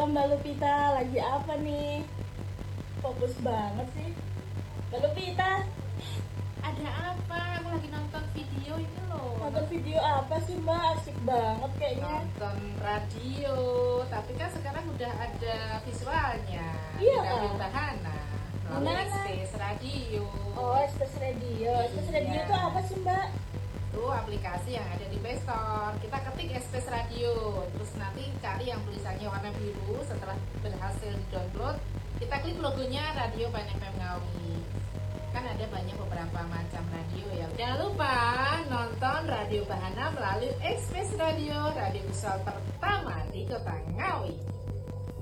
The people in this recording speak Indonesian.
Mbak Lupita, lagi apa nih? Fokus banget sih. Mbak Lupita, Ada apa? Aku lagi nonton video itu loh. nonton video apa sih Mbak? Asik banget kayaknya. Nonton radio, tapi kan sekarang udah ada visualnya di Iya, Radio Kak. Bahana Mana? melalui Space Radio. Oh, Express Radio. Express Radio Iya. itu apa sih Mbak? Itu aplikasi yang ada di Play Store. Kita ketik Space Radio, terus nanti cari yang tulisannya warna biru. Setelah berhasil di-download, kita klik logonya Radio Bahana FM Ngawi. Kan ada banyak beberapa macam radio ya. Jangan lupa nonton Radio Bahana melalui Express Radio, radio visual pertama di Kota Ngawi.